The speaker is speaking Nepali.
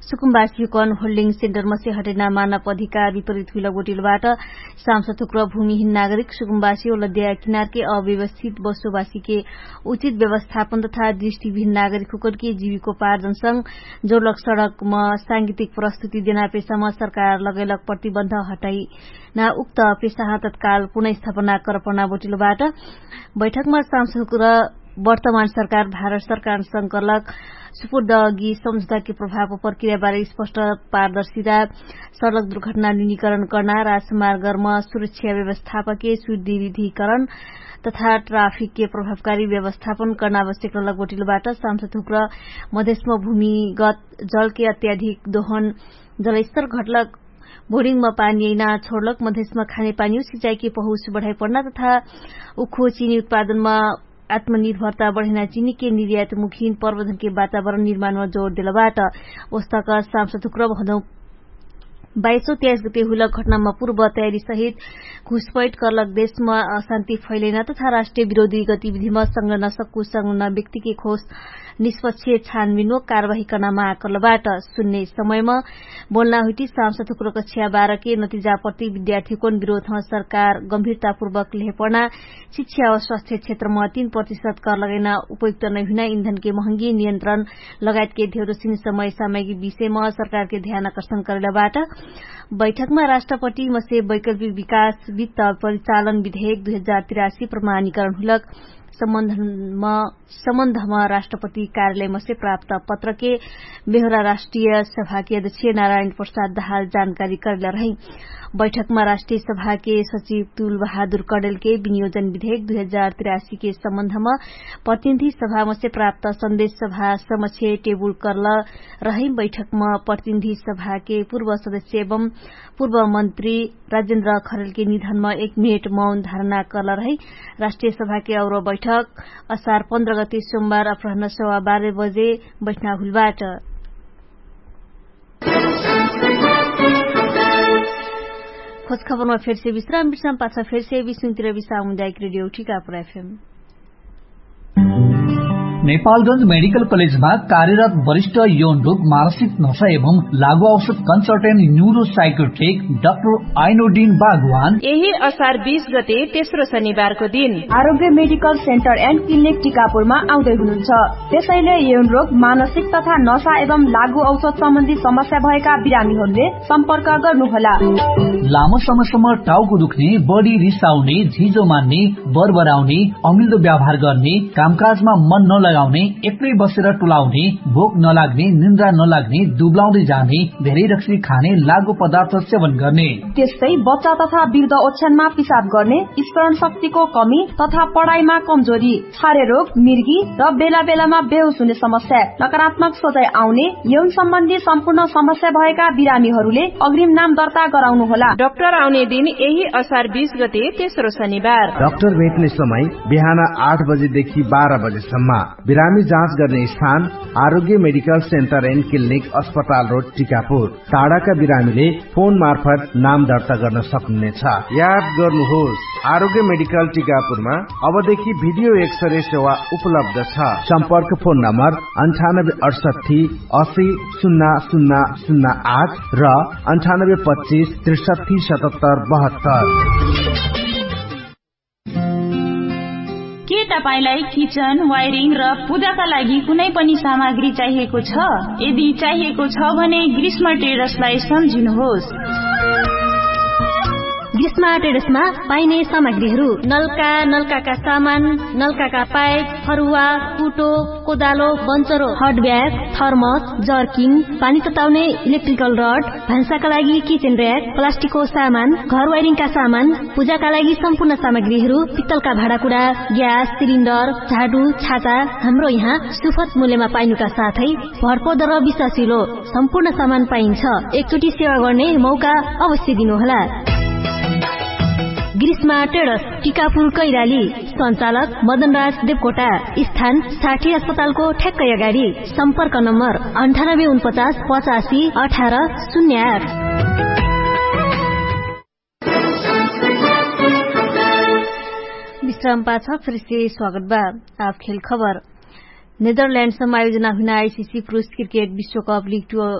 सुकुम्बासी कन होल्डिङ सेन्टर मसे हटेना मानव अधिकार विपरीत हुई लगोटिलबाट सांसद थुक्र भूमिहीन नागरिक सुकुम्बासी और लद्या किनार के अव्यवस्थित बसोबासी के उचित व्यवस्थापन तथा दृष्टिविहीन नागरिक हुकन के जीविकोपार्जन संग जोड़लक सड़क में सांगीतिक प्रस्तुति देना पेशामा सरकार लगेलक प्रतिबन्ध हटाई ना उक्त पेशा तत्काल पुनः स्थापना करपना बोटिलबाट बैठकमा सांसद र वर्तमान सरकार भारत सरकार संकलक सुपुर्द अघि सम्झौता के प्रभाव प्रक्रियाबारे स्पष्ट पारदर्शिता सड़क दुर्घटना न्यूनीकरण करना राजमार्गमा सुरक्षा व्यवस्थापकीय सुदृढीकरण तथा ट्राफिक के प्रभावकारी व्यवस्थापन गर्न आवश्यक लगोटिलबाट सांसद हुक्र मधेसमा भूमिगत जल के अत्याधिक दोहन जलस्तर घटलक बोर्डिङमा पानी ऐना छोड़लक मधेसमा खाने पानी सिंचाई की पहुंच बढ़ाई पड़ना तथा उखो चीनी उत्पादनमा आत्मनिर्भरता बढ़ेना चीनी के निर्यातमुखी प्रबन्धन के वातावरण निर्माणमा जोड़ दिलबाट वस्तक सांसद हुक्र भदौ 2223 गते हुलक घटनामा पूर्व तयारी सहित घुसपैठ करलक देशमा अशान्ति फैलिन तथा राष्ट्रिय विरोधी गतिविधिमा संलग्न सक्कु संलग्न व्यक्ति के खोज निष्पक्ष छानबिन कार्यवाही गर्न माग करलबाट सुन्ने समयमा बोल्ना हुटी सांसद हुक्र कक्षा 12 के नतिजाप्रति विद्यार्थीको विरोधमा सरकार गम्भीरतापूर्वक लेपना शिक्षा और स्वास्थ्य क्षेत्रमा 3% कर लगैना उपयुक्त नै हुन ईंधन के महंगी नियन्त्रण लगायत के धेरैसिन समय सामग्री विषयमा सरकार के ध्यान आकर्षण करेलबाट बैठकमा राष्ट्रपति मसे वैकल्पिक विकास वित्त परिचालन विधेयक 2083 प्रमाणीकरण हुलक सम्बन्धमा राष्ट्रपति कार्यालय मसे प्राप्त पत्र के बेहोरा राष्ट्रिय सभा के अध्यक्ष नारायण प्रसाद दाहाल जानकारी करेला रही बैठकमा राष्ट्रिय सभा के सचिव तुल बहादुर कडेल के विनियोजन विधेयक 2083 के सम्बन्धमा प्रतिनिधि सभा मसे प्राप्त संदेश सभा समक्ष टेबुल करल रही बैठकमा प्रतिनिधि सभा के पूर्व सदस्य एवं पूर्व मन्त्री राजेन्द्र खरेल के निधनमा 1 मिनट मौन धारणा करल रही राष्ट्रिय सभा के और बैठक असार 15 गते सोमबार अपराह्न 12:15 बजे बैठना हुलबाट खोज खबरमा फेर से विश्राम पाछा फेर से विष्णुतिर सामुदायिक radio Tikapur FM Nepalganj medical कलेजमा कार्यरत वरिष्ठ यौन रोग मानसिक नशा एवं लागू औषध कन्सल्टेन्ट न्यूरो साइकोट्रिक डाक्टर आइनोडिन बागवान यही असार 20 गते तेस्रो शनिबारको दिन आरोग्य मेडिकल सेन्टर एन्ड क्लिनिक टिकापुरमा आउँदै हुनुहुन्छ। त्यसैले यौन रोग मानसिक तथा नशा एवं लागू औषध सम्बन्धी समस्या भएका बिरामीहरूले सम्पर्क गर्नुहोला। लामो समयसम्म टाउको दुख्ने, बढी रिसाउने, झिजो मान्ने, बरबराउने, अमिल्दो व्यवहार गर्ने, कामकाजमा मन नलाग्ने, एक्लै बसेर टुलाउने, भोक नलाग्ने, निन्द्रा नलाग्ने, दुब्लाउँदै जाने, धेरै रक्सी खाने, लागू पदार्थ सेवन गर्ने, त्यस्तै बच्चा तथा वृद्ध ओछ्यानमा पिसाब गर्ने, स्मरण शक्तिको कमी तथा पढाइमा कमजोरी, छारे रोग, मिर्गी र बेला बेलामा बेहोस हुने समस्या, नकारात्मक सोचाइ आउने, यौन सम्बन्धी सम्पूर्ण समस्या भएका बिरामीहरूले अग्रिम नाम दर्ता गराउनुहोला। डाक्टर आउने दिन यही असार 20 गते तेस्रो शनिबार। डाक्टर भेट्ने समय बिहान 8 बजेदेखि 12 बजेसम्म। बिरामी जाँच गर्ने स्थान आरोग्य मेडिकल सेन्टर एन्ड क्लिनिक अस्पताल रोड टिकापुर। टाढाका बिरामीले फोन मार्फत नाम दर्ता गर्न सक्नुहुनेछ। याद गर्नुहोस्, आरोग्य मेडिकल टिकापुरमा अबदेखि भिडियो एक्सरे सेवा उपलब्ध छ। सम्पर्क फोन नम्बर 9868 80 0008 र 9825 63 77 72। के तपाईलाई किचन, वायरिङ र पूजाका लागि कुनै पनि सामग्री चाहिएको छ? यदि चाहिएको छ भने ग्रीष्म ट्रेडर्सलाई सम्झिनुहोस्। ग्रीष्म ट्रेडर्समा पाइने सामग्रीहरू नलका सामान, नलका पाइप, फरुवा, कुटो, कोदालो, बन्चरो, हट ब्याग, थर्मस, जर्किङ, पानी तताउने इलेक्ट्रिकल रड, भान्साका लागि किचन र्याक, प्लास्टिकको सामान, घर वायरिङका सामान, पूजाका लागि सम्पूर्ण सामग्रीहरू, पित्तलका भाँडाकुँडा, ग्यास सिलिन्डर, झाडु, छाता हाम्रो यहाँ सुपथ मूल्यमा पाइनुका साथै भरपर्दो र विश्वासिलो सम्पूर्ण सामान पाइन्छ। एकचोटि सेवा गर्ने मौका अवश्य दिनुहोला। ग्रीष्मा ट्रेडर्स, टिकापुर कैलाली। सञ्चालक मदनराज देवकोटा। स्थान 60 अस्पतालको ठ्याक्कै अगाडि। सम्पर्क नम्बर 9849 85 18 08। विश्राम पाछा फिर से स्वागत बा। आप खेल खबर। नेदरल्याण्ड्समा आयोजना हुने आईसीसी पुरुष क्रिकेट विश्वकप लीग 2